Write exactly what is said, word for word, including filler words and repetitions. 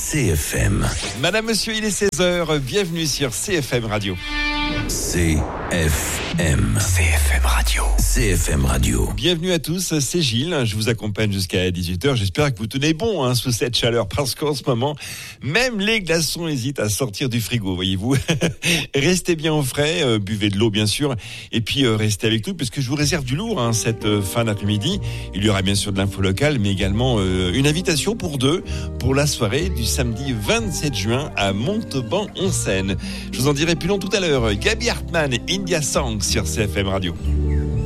C F M. Madame, monsieur, il est seize heures, bienvenue sur C F M Radio. C F M. C F M Radio. C F M Radio. Bienvenue à tous, c'est Gilles, je vous accompagne jusqu'à dix-huit heures. J'espère que vous tenez bon hein, sous cette chaleur, parce qu'en ce moment, même les glaçons hésitent à sortir du frigo, voyez-vous. Restez bien au frais, euh, buvez de l'eau bien sûr, et puis euh, restez avec nous, parce que je vous réserve du lourd hein, cette euh, fin d'après-midi. Il y aura bien sûr de l'info locale, mais également euh, une invitation pour deux, pour la soirée du samedi vingt-sept juin à Montauban-en-Seine. Je vous en dirai plus long tout à l'heure. Gaby Hartmann, India Song sur C F M Radio.